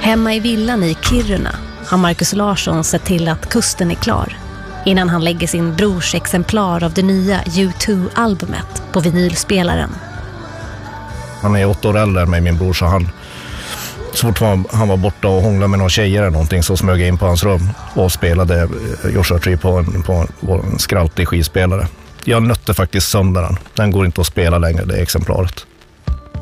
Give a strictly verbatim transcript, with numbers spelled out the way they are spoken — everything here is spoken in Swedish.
Hemma i villan i Kiruna har Marcus Larsson sett till att kusten är klar innan han lägger sin brors exemplar av det nya U två-albumet på vinylspelaren. Han är åtta år äldre än mig, min bror, så han, så fort han var borta och hånglade med några tjejer eller någonting så smög jag in på hans rum och spelade Joshua Tree på en, på en skraltig skivspelare. Jag nötte faktiskt sönder den. Den går inte att spela längre, det exemplaret.